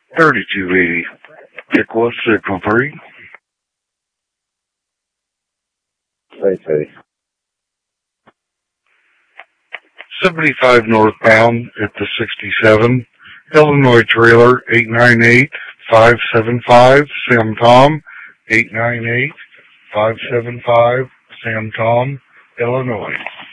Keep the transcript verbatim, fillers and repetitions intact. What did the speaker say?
thirty-two eighty. Pickwa Signal three. Hey, hey. seventy-five northbound at the sixty-seven. Illinois trailer eight nine eight, five seven five. Sam Tom eight nine eight, five seven five. Sam Tom, Illinois.